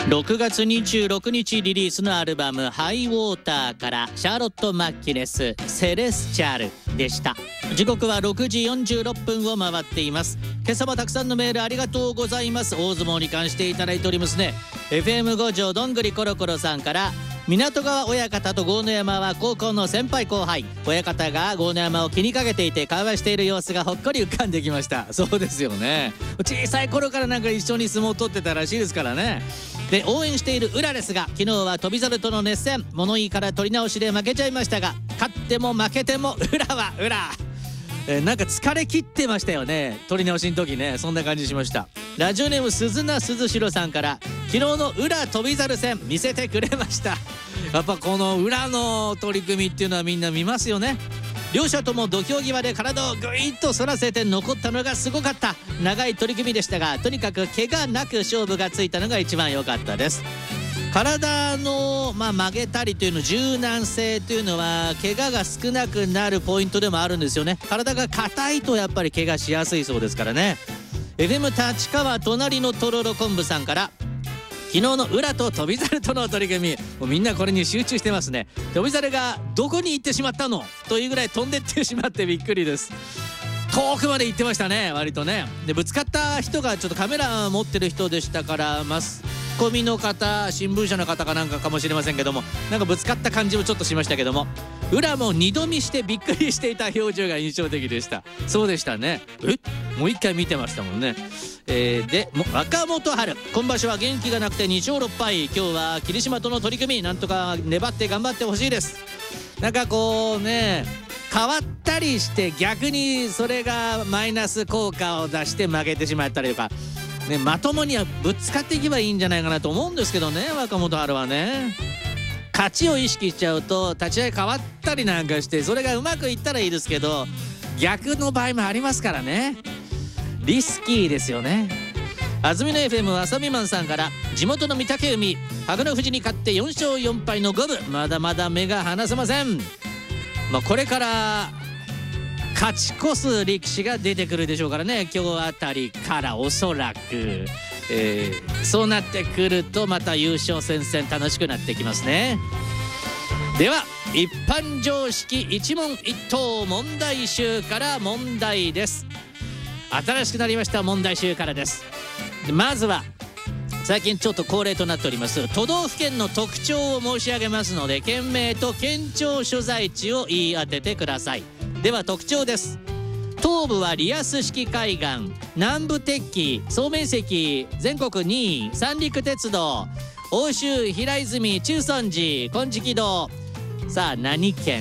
6月26日リリースのアルバムハイウォーターからシャーロット・マッキネスセレスチャルでした。時刻は6時46分を回っています。今朝もたくさんのメールありがとうございます。大相撲に関していただいておりますね。 FM 五条どんぐりコロコロさんから、港川親方と豪ノ山は高校の先輩後輩、親方が豪ノ山を気にかけていて会話している様子がほっこり浮かんできました。そうですよね、小さい頃からなんか一緒に相撲を取ってたらしいですからね。で、応援している浦ですが、昨日は翔猿との熱戦、物言いから取り直しで負けちゃいましたが、勝っても負けても浦は浦。なんか疲れ切ってましたよね、取り直しの時ね。そんな感じしました。ラジオネーム鈴名鈴代さんから、昨日の浦翔猿戦見せてくれました。やっぱこの浦の取り組みっていうのはみんな見ますよね。両者とも土俵際で体をぐいっと反らせて残ったのがすごかった。長い取り組みでしたが、とにかく怪我なく勝負がついたのが一番良かったです。体の、曲げたりというの、柔軟性というのは怪我が少なくなるポイントでもあるんですよね。体が硬いとやっぱり怪我しやすいそうですからね。 FM 立川隣のとろろ昆布さんから、昨日の浦と翔猿との取り組み、もうみんなこれに集中してますね。翔猿がどこに行ってしまったのというぐらい飛んでってしまってびっくりです。遠くまで行ってましたね、割とね。で、ぶつかった人がちょっとカメラ持ってる人でしたから、マスコミの方、新聞社の方かなんかかもしれませんけども、なんかぶつかった感じもちょっとしましたけども、浦も二度見してびっくりしていた表情が印象的でした。そうでしたね。もう一回見てましたもんね。で、若元春、今場所は元気がなくて2勝6敗。今日は霧島との取り組み、なんとか粘って頑張ってほしいです。なんかこうね、変わったりして逆にそれがマイナス効果を出して負けてしまったりとかね、まともにはぶつかっていけばいいんじゃないかなと思うんですけどね、若元春はね。勝ちを意識しちゃうと立ち合い変わったりなんかして、それがうまくいったらいいですけど、逆の場合もありますからね。リスキーですよね。安曇野 FM わさびマンさんから、地元の御嶽海、羽黒富士に勝って4勝4敗の五分、まだまだ目が離せません。これから勝ち越す力士が出てくるでしょうからね、今日あたりからおそらく、そうなってくるとまた優勝戦線楽しくなってきますね。では一般常識一問一答問題集から問題です。新しくなりました問題集からです。まずは最近ちょっと恒例となっております都道府県の特徴を申し上げますので、県名と県庁所在地を言い当ててください。では特徴です。東部はリアス式海岸、南部鉄器、総面積全国2位、三陸鉄道、奥州平泉中尊寺金色堂。さあ何県？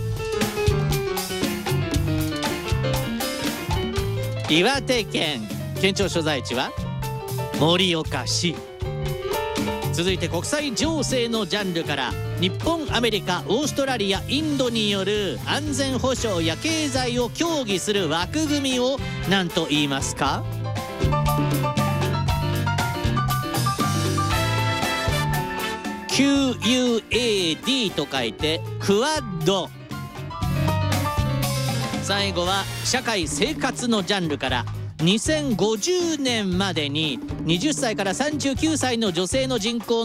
岩手県。県庁所在地は盛岡市。続いて国際情勢のジャンルから、日本、アメリカ、オーストラリア、インドによる安全保障や経済を協議する枠組みを何と言いますか？QUAD と書いてクワッド。最後は社会生活のジャンルから、2050年までに20歳から39歳の女性の人口